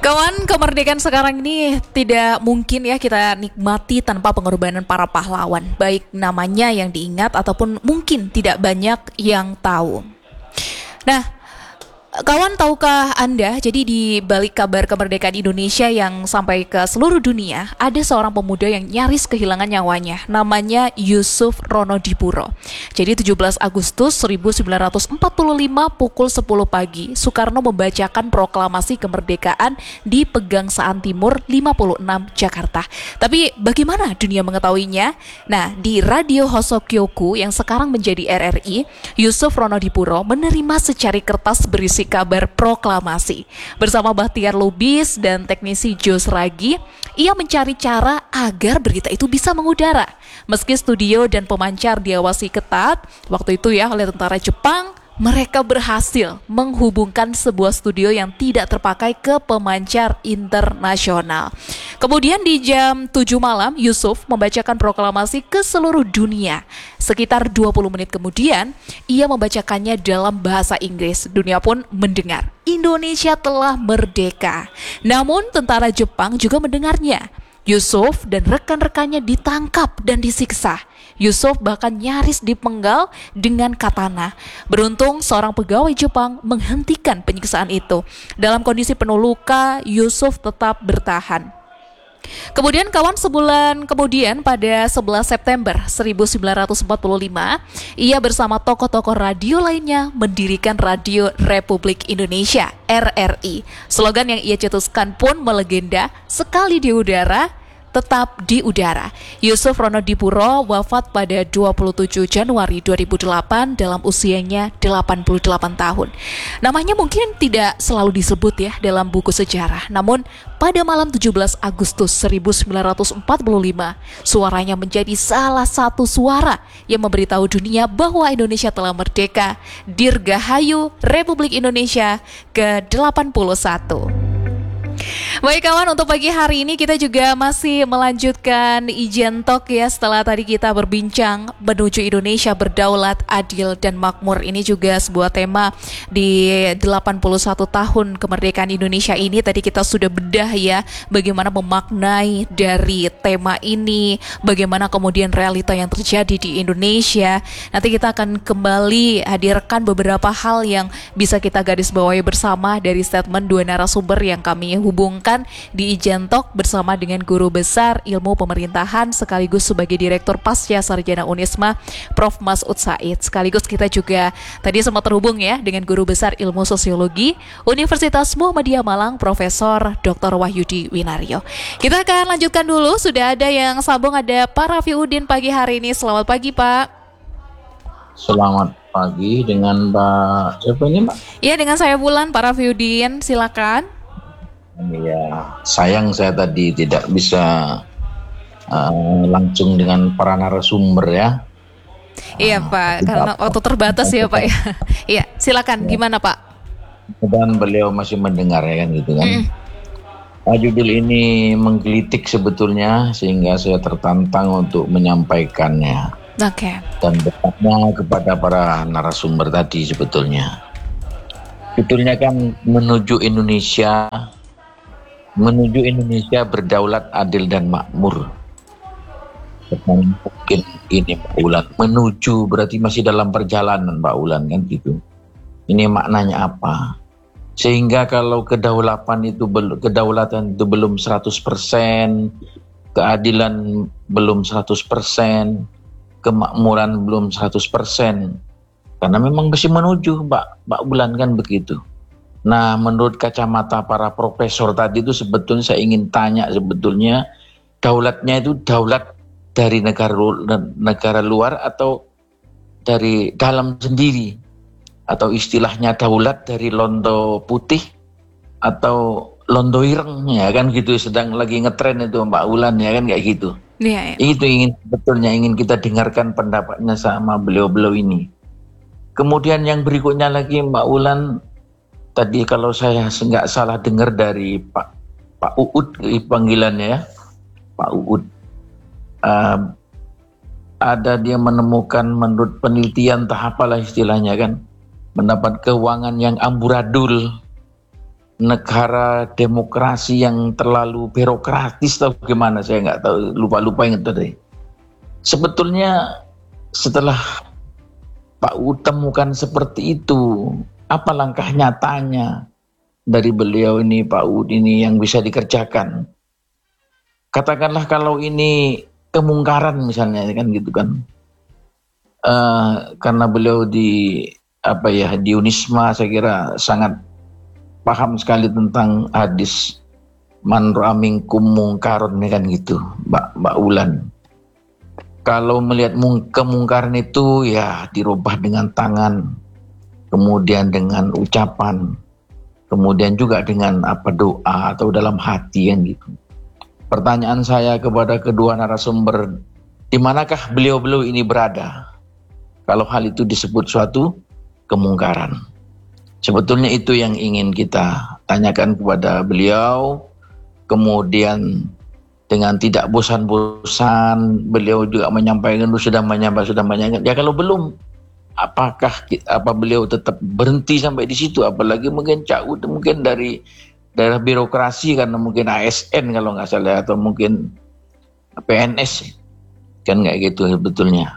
Kawan, kemerdekaan sekarang ini tidak mungkin ya kita nikmati tanpa pengorbanan para pahlawan, baik namanya yang diingat ataupun mungkin tidak banyak yang tahu. Nah, kawan, tahukah Anda, jadi di balik kabar kemerdekaan Indonesia yang sampai ke seluruh dunia, ada seorang pemuda yang nyaris kehilangan nyawanya, namanya Yusuf Ronodipuro. Jadi 17 Agustus 1945 pukul 10 pagi, Soekarno membacakan proklamasi kemerdekaan di Pegangsaan Timur 56 Jakarta. Tapi bagaimana dunia mengetahuinya? Nah, di Radio Hosokyoku yang sekarang menjadi RRI, Yusuf Ronodipuro menerima secari kertas berisi kabar proklamasi. Bersama Bahtiar Lubis dan teknisi Jos Ragi, ia mencari cara agar berita itu bisa mengudara. Meski studio dan pemancar diawasi ketat, waktu itu ya oleh tentara Jepang, mereka berhasil menghubungkan sebuah studio yang tidak terpakai ke pemancar internasional. Kemudian di jam 7 malam, Yusuf membacakan proklamasi ke seluruh dunia. Sekitar 20 menit kemudian, ia membacakannya dalam bahasa Inggris. Dunia pun mendengar, Indonesia telah merdeka. Namun tentara Jepang juga mendengarnya. Yusuf dan rekan-rekannya ditangkap dan disiksa. Yusuf bahkan nyaris dipenggal dengan katana. Beruntung seorang pegawai Jepang menghentikan penyiksaan itu. Dalam kondisi penuh luka, Yusuf tetap bertahan. Kemudian kawan, sebulan kemudian pada 11 September 1945, ia bersama tokoh-tokoh radio lainnya mendirikan Radio Republik Indonesia, RRI. Slogan yang ia cetuskan pun melegenda, sekali di udara, tetap di udara. Yusuf Ronodipuro wafat pada 27 Januari 2008 dalam usianya 88 tahun. Namanya mungkin tidak selalu disebut ya dalam buku sejarah, namun pada malam 17 Agustus 1945, suaranya menjadi salah satu suara yang memberitahu dunia bahwa Indonesia telah merdeka. Dirgahayu Republik Indonesia ke-81. Baik kawan, untuk pagi hari ini kita juga masih melanjutkan Ijen Talk ya. Setelah tadi kita berbincang menuju Indonesia berdaulat, adil dan makmur. Ini juga sebuah tema di 81 tahun kemerdekaan Indonesia ini. Tadi kita sudah bedah ya bagaimana memaknai dari tema ini, bagaimana kemudian realita yang terjadi di Indonesia. Nanti kita akan kembali hadirkan beberapa hal yang bisa kita garis bawahi bersama dari statement dua narasumber yang kami hubungkan di Ijen Talk bersama dengan Guru Besar Ilmu Pemerintahan sekaligus sebagai Direktur Pasca Sarjana Unisma, Prof. Masud Said. Sekaligus kita juga tadi sempat terhubung ya dengan Guru Besar Ilmu Sosiologi Universitas Muhammadiyah Malang, Profesor Dr. Wahyudi Winario. Kita akan lanjutkan dulu, sudah ada yang sambung, ada Pak Rafiuddin pagi hari ini. Selamat pagi Pak. Selamat pagi, dengan Pak siapa ini Pak? Iya, dengan saya Bulan. Pak Rafiuddin, silakan. Ya, sayang saya tadi tidak bisa langsung dengan para narasumber ya. Iya Pak, karena waktu terbatas ya Pak ya. Iya, silakan. Gimana Pak? Dan beliau masih mendengar ya kan gitu kan. Judul ini menggelitik sebetulnya sehingga saya tertantang untuk menyampaikannya. Oke. Dan bertanya kepada para narasumber tadi sebetulnya. Judulnya kan menuju Indonesia berdaulat, adil dan makmur. Mungkin ini Mbak Ulan, menuju berarti masih dalam perjalanan Mbak Ulan kan gitu. Ini maknanya apa? Sehingga kalau kedaulatan itu belum 100%, keadilan belum 100%, kemakmuran belum 100%. Karena memang masih menuju Mbak Ulan kan begitu. Nah, menurut kacamata para profesor tadi itu sebetulnya saya ingin tanya sebetulnya daulatnya itu daulat dari negara luar atau dari dalam sendiri, atau istilahnya daulat dari londo putih atau londo ireng ya kan gitu, sedang lagi ngetren itu Mbak Ulan ya kan kayak gitu. Iya. Itu ingin kita dengarkan pendapatnya sama beliau-beliau ini. Kemudian yang berikutnya lagi Mbak Ulan, tadi kalau saya nggak salah dengar dari Pak Uud panggilannya ya, Pak Uud, ada dia menemukan menurut penelitian entah apalah istilahnya kan, mendapat keuangan yang amburadul negara demokrasi yang terlalu birokratis atau gimana, saya nggak tahu, lupa yang itu deh. Sebetulnya setelah Pak U temukan seperti itu, apa langkah nyatanya dari beliau ini, Pak U ini, yang bisa dikerjakan? Katakanlah kalau ini kemungkaran misalnya, kan gitu kan, karena beliau di Unisma, saya kira sangat paham sekali tentang hadis man ra'a minkum mungkarun, kan gitu, Mbak Ulan. Kalau melihat kemungkaran itu ya dirubah dengan tangan, kemudian dengan ucapan, kemudian juga dengan doa atau dalam hati, kan gitu. Pertanyaan saya kepada kedua narasumber, di manakah beliau-beliau ini berada kalau hal itu disebut suatu kemungkaran? Sebetulnya itu yang ingin kita tanyakan kepada beliau. Kemudian dengan tidak bosan-bosan beliau juga menyampaikan, sudah menyampaikan. Ya kalau belum, apa beliau tetap berhenti sampai di situ? Apalagi mungkin mungkin dari daerah birokrasi, karena mungkin ASN kalau nggak salah, atau mungkin PNS, kan nggak gitu sebetulnya.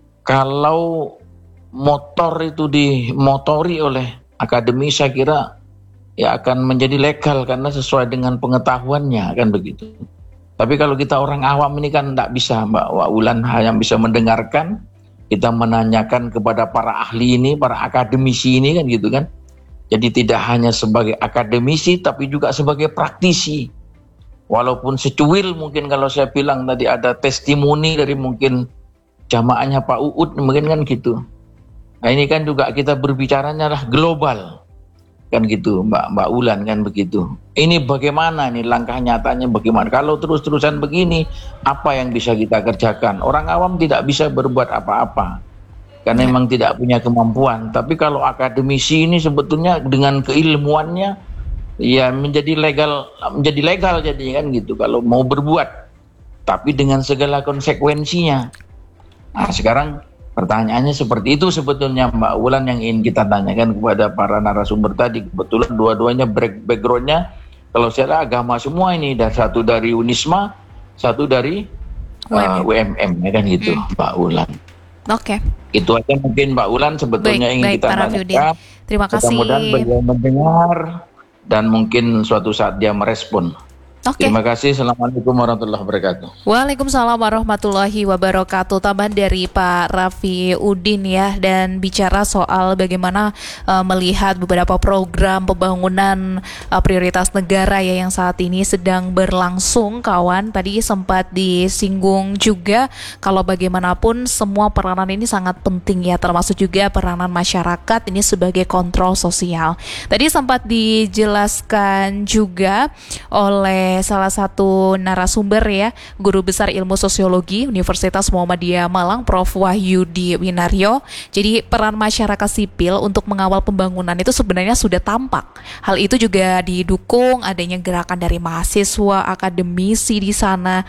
Kalau motor itu dimotori oleh akademi, saya kira ya akan menjadi legal karena sesuai dengan pengetahuannya, kan begitu. Tapi kalau kita orang awam ini kan tidak bisa, Mbak Ulan, hanya bisa mendengarkan, kita menanyakan kepada para ahli ini, para akademisi ini, kan gitu kan. Jadi tidak hanya sebagai akademisi, tapi juga sebagai praktisi. Walaupun secuil mungkin kalau saya bilang tadi ada testimoni dari mungkin jamaahnya Pak Uud, mungkin kan gitu. Nah ini kan juga kita berbicaranya lah global, kan gitu Mbak Ulan, kan begitu. Ini bagaimana nih langkah nyatanya, bagaimana kalau terus-terusan begini, apa yang bisa kita kerjakan? Orang awam tidak bisa berbuat apa-apa karena memang tidak punya kemampuan. Tapi kalau akademisi ini sebetulnya dengan keilmuannya ya menjadi legal jadi, kan gitu kalau mau berbuat, tapi dengan segala konsekuensinya. Nah sekarang pertanyaannya seperti itu sebetulnya Mbak Ulan, yang ingin kita tanyakan kepada para narasumber tadi. Kebetulan dua-duanya backgroundnya kalau saya agama semua ini, dan satu dari Unisma, satu dari WMM, ya kan gitu Mbak Ulan. Oke. Itu aja mungkin Mbak Ulan sebetulnya ingin kita tanyakan. Terima kasih. Mudah-mudahan beliau mendengar dan mungkin suatu saat dia merespon. Terima kasih. Assalamualaikum warahmatullahi wabarakatuh. Waalaikumsalam warahmatullahi wabarakatuh. Tambahan dari Pak Raffi Udin ya, dan bicara soal bagaimana melihat beberapa program pembangunan prioritas negara ya yang saat ini sedang berlangsung. Kawan tadi sempat disinggung juga kalau bagaimanapun semua peranan ini sangat penting ya, termasuk juga peranan masyarakat ini sebagai kontrol sosial. Tadi sempat dijelaskan juga oleh salah satu narasumber ya, Guru Besar Ilmu Sosiologi Universitas Muhammadiyah Malang, Prof. Wahyudi Winaryo. Jadi peran masyarakat sipil untuk mengawal pembangunan itu sebenarnya sudah tampak. Hal itu juga didukung adanya gerakan dari mahasiswa, akademisi di sana,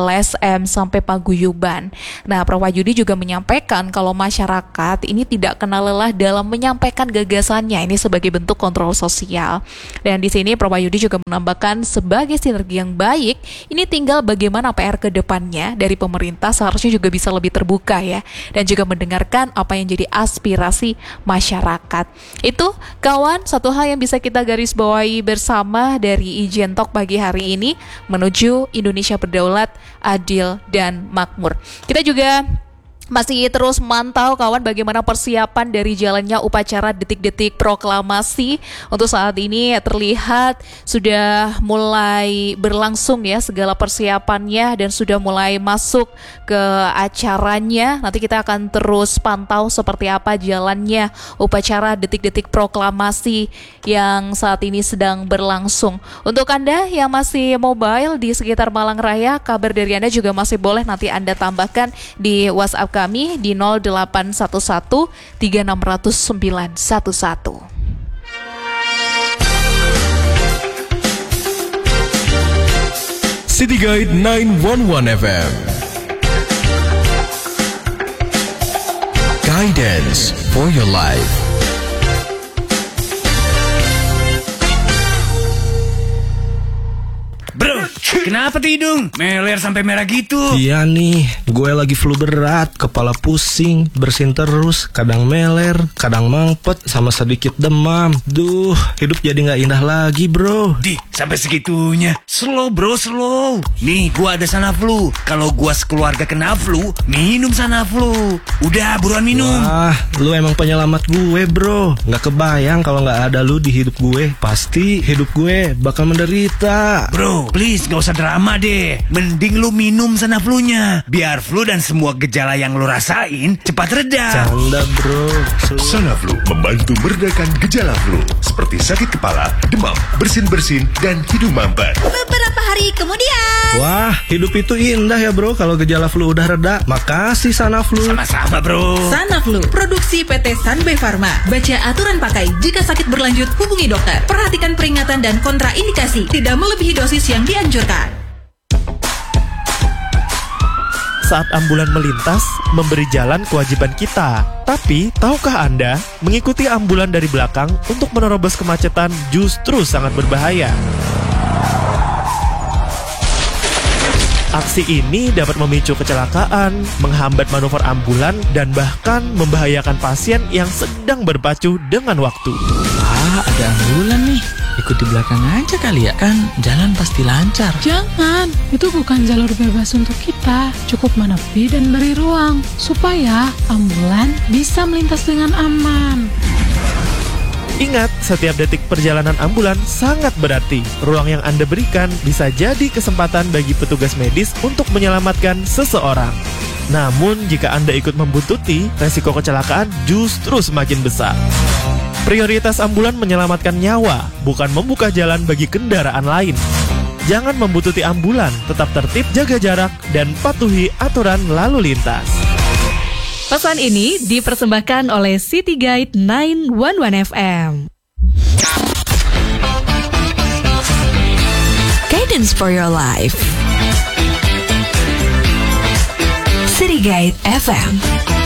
LSM sampai paguyuban. Nah, Prof. Wahyudi juga menyampaikan kalau masyarakat ini tidak kenal lelah dalam menyampaikan gagasannya ini sebagai bentuk kontrol sosial. Dan di sini Prof. Wahyudi juga menambahkan sebagai sinergi yang baik, ini tinggal bagaimana PR ke depannya dari pemerintah seharusnya juga bisa lebih terbuka ya, dan juga mendengarkan apa yang jadi aspirasi masyarakat. Itu kawan, satu hal yang bisa kita garis bawahi bersama dari Ijen Talk pagi hari ini menuju Indonesia berdaulat, adil, dan makmur. Kita juga masih terus mantau kawan bagaimana persiapan dari jalannya upacara detik-detik proklamasi. Untuk saat ini terlihat sudah mulai berlangsung ya segala persiapannya dan sudah mulai masuk ke acaranya. Nanti kita akan terus pantau seperti apa jalannya upacara detik-detik proklamasi yang saat ini sedang berlangsung. Untuk Anda yang masih mobile di sekitar Malang Raya, kabar dari Anda juga masih boleh nanti Anda tambahkan di WhatsApp kami di 0811 3600 911. City Guide 911 FM. Guidance for your life. Kenapa tuh hidung? Meler sampai merah gitu. Iya nih, gue lagi flu berat, kepala pusing, bersin terus, kadang meler, kadang mampet, sama sedikit demam. Duh, hidup jadi gak indah lagi bro. Di, sampai segitunya. Slow bro, slow. Nih, gua ada Sanaflu. Kalau gua sekeluarga kena flu, minum Sanaflu. Udah, buruan minum. Wah, lu emang penyelamat gue bro. Gak kebayang kalau gak ada lu di hidup gue. Pasti hidup gue bakal menderita. Bro, please gak usah drama deh. Mending lu minum Sanaflunya, biar flu dan semua gejala yang lu rasain cepat reda. Canda bro. Sanaflu membantu meredakan gejala flu seperti sakit kepala, demam, bersin-bersin, dan hidung mampet. Beberapa hari kemudian. Wah, hidup itu indah ya bro kalau gejala flu udah reda. Makasih Sanaflu. Sama-sama bro. Sanaflu, produksi PT Sanbe Pharma. Baca aturan pakai. Jika sakit berlanjut, hubungi dokter. Perhatikan peringatan dan kontraindikasi. Tidak melebihi dosis yang dianjurkan. Saat ambulan melintas, memberi jalan kewajiban kita. Tapi, tahukah Anda, mengikuti ambulan dari belakang untuk menerobos kemacetan justru sangat berbahaya. Aksi ini dapat memicu kecelakaan, menghambat manuver ambulan, dan bahkan membahayakan pasien yang sedang berpacu dengan waktu. Ada ambulan nih. Ikut di belakang aja kali ya, kan jalan pasti lancar. Jangan, itu bukan jalur bebas untuk kita. Cukup menepi dan beri ruang, supaya ambulan bisa melintas dengan aman. Ingat, setiap detik perjalanan ambulan sangat berarti. Ruang yang Anda berikan bisa jadi kesempatan bagi petugas medis untuk menyelamatkan seseorang. Namun, jika Anda ikut membuntuti, resiko kecelakaan justru semakin besar. Prioritas ambulan menyelamatkan nyawa, bukan membuka jalan bagi kendaraan lain. Jangan membuntuti ambulan, tetap tertib, jaga jarak, dan patuhi aturan lalu lintas. Pesan ini dipersembahkan oleh City Guide 911 FM. Guidance for your life. City Guide FM.